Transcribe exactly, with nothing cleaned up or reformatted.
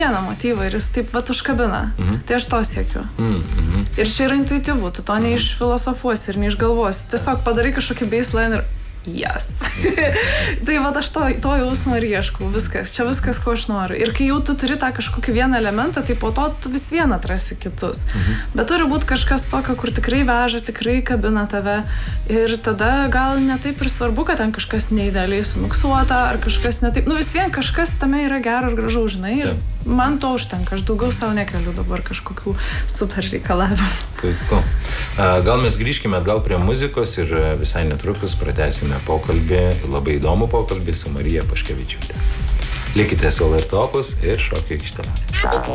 vieną motyvą ir jis taip vat užkabina. Mhm. Tai aš to siekiu. Mhm. Ir čia yra intuityvu, tu to mhm. neišfilosofuosi ir neišgalvosi. Tiesiog padarai kažkokį baseline ir yes. Tai vat aš to, to jausmo ir ieškau, viskas, čia viskas, ko aš noriu. Ir kai jau tu turi tą kažkokį vieną elementą, tai po to tu vis vieną atrasi kitus. Mhm. Bet turi būti kažkas tokio, kur tikrai veža, tikrai kabina tave. Ir tada gal netaip ir svarbu, kad ten kažkas neidealiai sumiksuota, ar kažkas netaip. Nu vis vien kažkas tame yra gero ir gražaus, žinai. Ir man to užtenka, aš daugiau savo nekeliu dabar kažkokių super reikalavimų. Puiku. Gal mes grįžkime atgal prie muzikos ir visai netrukus pratęsime pokalbį, labai įdomų pokalbį su Marija Paškevičiūte. Likite su L R T Opus ir Šokio aikštele.